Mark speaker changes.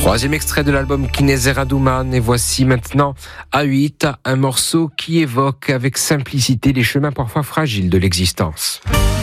Speaker 1: Troisième extrait de l'album Kinezera Duman, et voici maintenant A8, un morceau qui évoque avec simplicité les chemins parfois fragiles de l'existence.